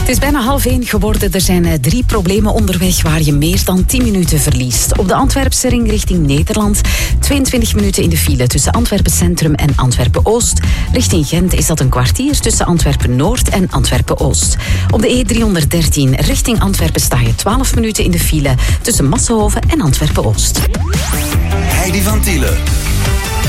Het is bijna 12:30 geworden. Er zijn 3 problemen onderweg waar je meer dan 10 minuten verliest. Op de Antwerpse ring richting Nederland 22 minuten in de file tussen Antwerpen Centrum en Antwerpen Oost. Richting Gent is dat een kwartier tussen Antwerpen Noord en Antwerpen Oost. Op de E313 richting Antwerpen sta je 12 minuten in de file tussen Massenhoven en Antwerpen Oost. Heidi van Tielen.